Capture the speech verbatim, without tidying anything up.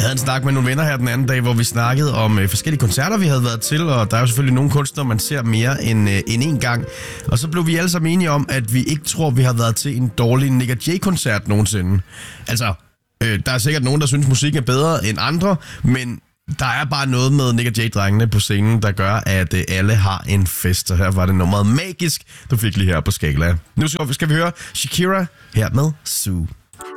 havde en snak med nogle venner her den anden dag, hvor vi snakkede om øh, forskellige koncerter, vi havde været til, og der er jo selvfølgelig nogle kunstnere, man ser mere end, øh, end en gang. Og så blev vi alle sammen enige om, at vi ikke tror, vi har været til en dårlig Nick og Jay-koncert nogensinde. Altså, øh, der er sikkert nogen, der synes, musik er bedre end andre, men der er bare noget med Nick og Jay-drengene på scenen, der gør, at øh, alle har en fest. Og her var det nummeret magisk, du fik lige her på Skala. Nu skal vi høre Shakira her med Sue.